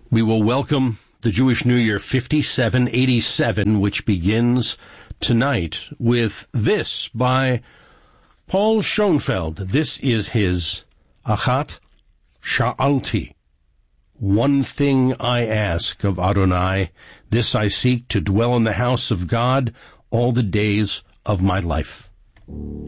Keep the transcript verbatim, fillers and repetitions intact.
We will welcome the Jewish New Year fifty-seven eighty-seven, which begins tonight with this by Paul Schoenfeld. This is his Achat Sha'alti. One thing I ask of Adonai, this I seek, to dwell in the house of God all the days of my life.